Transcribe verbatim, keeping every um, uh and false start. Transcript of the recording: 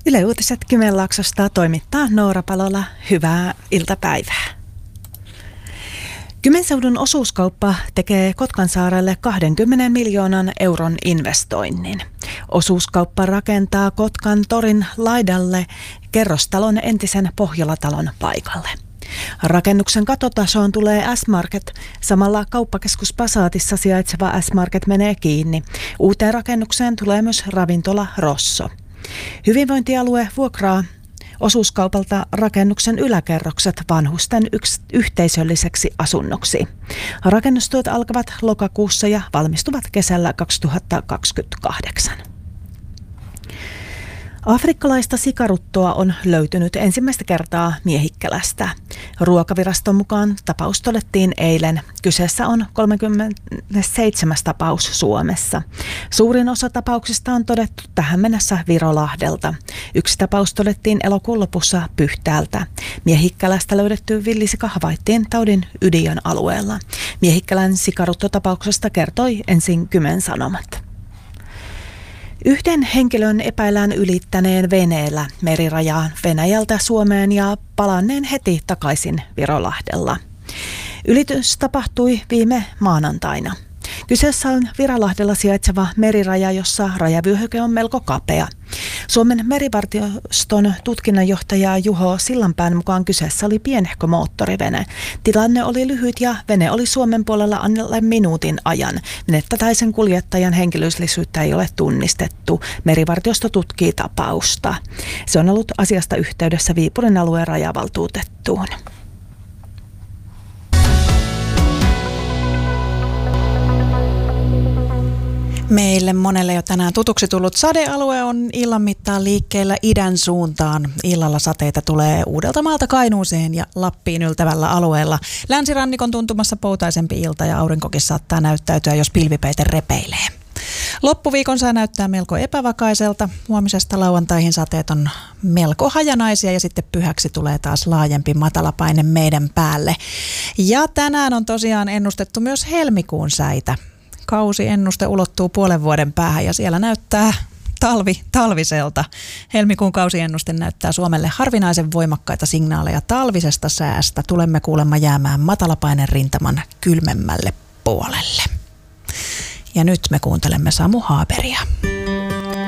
Yle Uutiset Kymenlaaksosta toimittaa Noora Palola. Hyvää iltapäivää. Kymenseudun osuuskauppa tekee Kotkansaarelle kaksikymmentä miljoonan euron investoinnin. Osuuskauppa rakentaa Kotkan torin laidalle kerrostalon entisen Pohjolatalon paikalle. Rakennuksen katotasoon tulee S-Market, samalla kauppakeskus Pasaatissa sijaitseva S-Market menee kiinni. Uuteen rakennukseen tulee myös ravintola Rosso. Hyvinvointialue vuokraa osuuskaupalta rakennuksen yläkerrokset vanhusten yks- yhteisölliseksi asunnoksi. Rakennustyöt alkavat lokakuussa ja valmistuvat kesällä kaksituhattakaksikymmentäkahdeksan. Afrikkalaista sikaruttoa on löytynyt ensimmäistä kertaa Miehikkälästä. Ruokaviraston mukaan tapaus todettiin eilen. Kyseessä on kolmekymmentäseitsemän tapaus Suomessa. Suurin osa tapauksista on todettu tähän mennessä Virolahdelta. Yksi tapaus todettiin elokuun lopussa Pyhtäältä. Miehikkälästä löydetty villisika havaittiin taudin Ydijön alueella. Miehikkälän sikaruttotapauksesta kertoi ensin Kymen Sanomat. Yhden henkilön epäillään ylittäneen veneellä merirajaan Venäjältä Suomeen ja palanneen heti takaisin Virolahdella. Ylitys tapahtui viime maanantaina. Kyseessä on Virolahdella sijaitseva meriraja, jossa rajavyöhyke on melko kapea. Suomen merivartioston tutkinnanjohtaja Juho Sillanpään mukaan kyseessä oli pienehkö moottorivene. Tilanne oli lyhyt ja vene oli Suomen puolella alle minuutin ajan. Venettä tai sen kuljettajan henkilöllisyyttä ei ole tunnistettu. Merivartiosto tutkii tapausta. Se on ollut asiasta yhteydessä Viipurin alueen rajavaltuutettuun. Meille monelle jo tänään tutuksi tullut sadealue on illan mittaan liikkeellä idän suuntaan. Illalla sateita tulee Uudeltamaalta Kainuuseen ja Lappiin yltävällä alueella. Länsirannikon tuntumassa poutaisempi ilta ja aurinkokin saattaa näyttäytyä, jos pilvipeite repeilee. Loppuviikon saa näyttää melko epävakaiselta. Huomisesta lauantaihin sateet on melko hajanaisia ja sitten pyhäksi tulee taas laajempi matalapaine meidän päälle. Ja tänään on tosiaan ennustettu myös helmikuun säitä. Kausiennuste ulottuu puolen vuoden päähän ja siellä näyttää talvi talviselta. Helmikuun kausiennuste näyttää Suomelle harvinaisen voimakkaita signaaleja talvisesta säästä. Tulemme kuulemma jäämään matalapainen rintaman kylmemmälle puolelle. Ja nyt me kuuntelemme Samu Haaberia.